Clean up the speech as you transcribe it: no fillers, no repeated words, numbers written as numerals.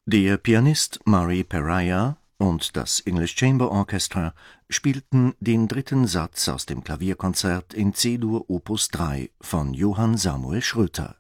Der Pianist Murray Perahia und das English Chamber Orchestra spielten den dritten Satz aus dem Klavierkonzert in C-Dur op. 3 von Johann Samuel Schröter